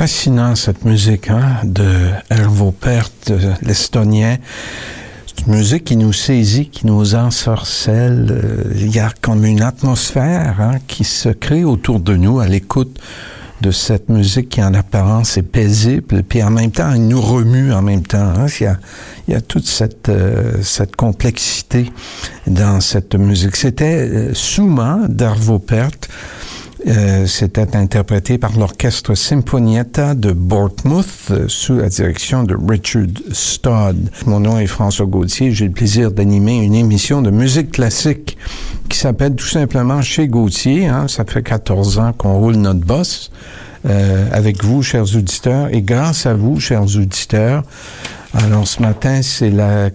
fascinant cette musique de Arvo Pärt, l'estonien. C'est une musique qui nous saisit, qui nous ensorcelle. Il y a comme une atmosphère qui se crée autour de nous à l'écoute de cette musique qui en apparence est paisible, puis en même temps, elle nous remue en même temps. Il y a toute cette complexité dans cette musique. C'était Suma d'Arvo Pärt. C'était interprété par l'Orchestre Sinfonietta de Bournemouth sous la direction de Richard Stodd. Mon nom est François Gauthier. J'ai le plaisir d'animer une émission de musique classique qui s'appelle tout simplement Chez Gauthier. Ça fait 14 ans qu'on roule notre boss avec vous, chers auditeurs, et grâce à vous, chers auditeurs. Alors, ce matin, c'est la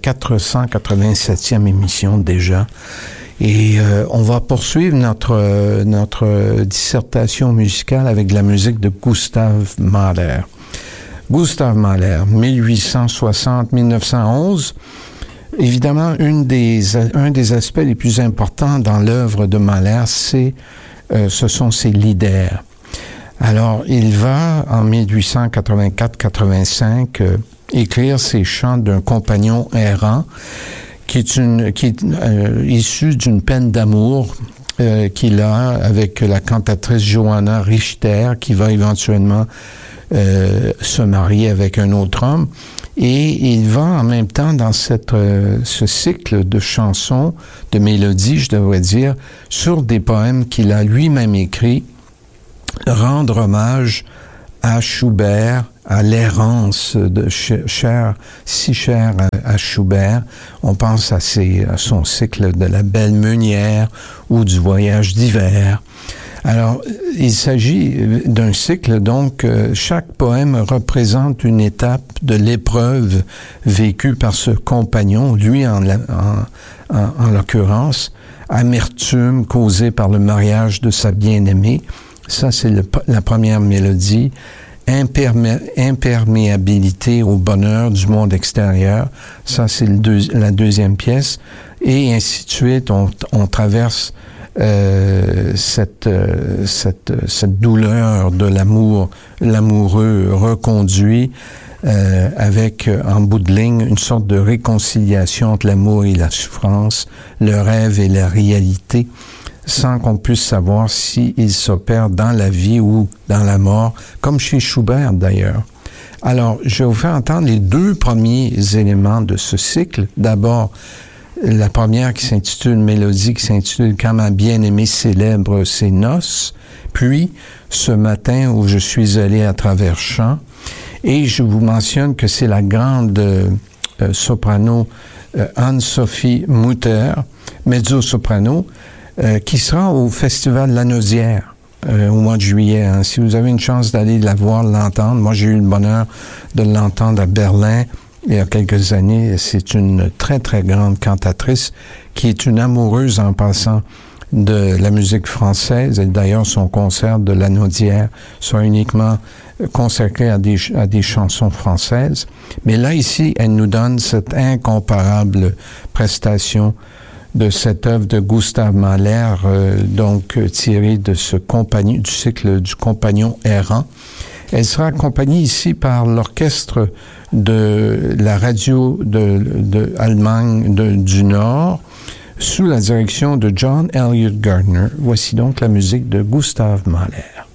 487e émission déjà. Et on va poursuivre notre dissertation musicale avec la musique de Gustav Mahler. Gustav Mahler, 1860-1911. Évidemment, un des aspects les plus importants dans l'œuvre de Mahler, ce sont ses lieder. Alors, il va, en 1884-85, écrire ses chants d'un compagnon errant, qui est issu d'une peine d'amour qu'il a avec la cantatrice Johanna Richter, qui va éventuellement se marier avec un autre homme. Et il va en même temps dans ce cycle de chansons, de mélodies, je devrais dire, sur des poèmes qu'il a lui-même écrits, rendre hommage à Schubert, à l'errance si chère à Schubert. On pense à son cycle de la Belle Meunière ou du Voyage d'hiver. Alors, il s'agit d'un cycle, donc, chaque poème représente une étape de l'épreuve vécue par ce compagnon, lui en l'occurrence, amertume causée par le mariage de sa bien-aimée. Ça, c'est la première mélodie. Imperméabilité au bonheur du monde extérieur. Ça, c'est la deuxième pièce. Et ainsi de suite, on traverse cette douleur de l'amoureux reconduit avec, en bout de ligne, une sorte de réconciliation entre l'amour et la souffrance, le rêve et la réalité, sans qu'on puisse savoir s'il s'opère dans la vie ou dans la mort, comme chez Schubert d'ailleurs. Alors, je vais vous faire entendre les deux premiers éléments de ce cycle. D'abord, la première qui s'intitule, une mélodie qui s'intitule « Quand ma bien-aimée célèbre ses noces », puis « Ce matin où je suis allé à travers champs ». Et je vous mentionne que c'est la grande soprano Anne-Sophie Mutter, mezzo-soprano, qui sera au Festival Lanaudière au mois de juillet. Si vous avez une chance d'aller la voir, l'entendre, moi j'ai eu le bonheur de l'entendre à Berlin il y a quelques années. C'est une très très grande cantatrice qui est une amoureuse en passant de la musique française. Et d'ailleurs, son concert de Lanaudière sera uniquement consacré à des chansons françaises. Mais là, ici, elle nous donne cette incomparable prestation de cette œuvre de Gustav Mahler, donc tirée de du cycle du compagnon errant. Elle sera accompagnée ici par l'orchestre de la radio de Allemagne du Nord, sous la direction de John Elliott Gardner. Voici donc la musique de Gustav Mahler.